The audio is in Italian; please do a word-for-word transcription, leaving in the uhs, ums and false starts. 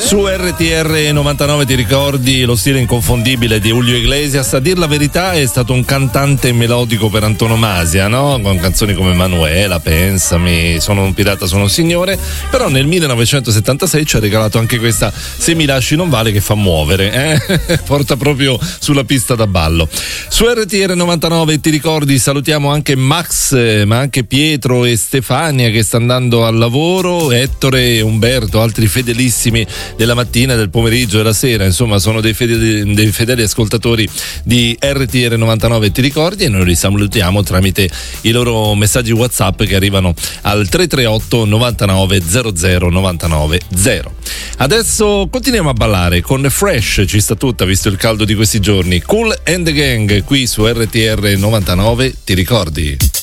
Su R T R novantanove ti ricordi lo stile inconfondibile di Julio Iglesias? A dir la verità è stato un cantante melodico per antonomasia, no? Con canzoni come Manuela, Pensami, Sono un pirata, sono un signore. Però nel millenovecentosettantasei ci ha regalato anche questa Se mi lasci non vale, che fa muovere, eh? Porta proprio sulla pista da ballo. Su R T R novantanove ti ricordi, salutiamo anche Max, ma anche Pietro e Stefania che sta andando al lavoro, Ettore e Umberto, altri fedelissimi della mattina, del pomeriggio e della sera, insomma sono dei fedeli, dei fedeli ascoltatori di R T R novantanove ti ricordi, e noi li salutiamo tramite i loro messaggi WhatsApp che arrivano al tre tre otto novantanove zero zero novantanove zero. Adesso continuiamo a ballare con Fresh, ci sta tutta visto il caldo di questi giorni. Kool and the Gang qui su R T R novantanove ti ricordi.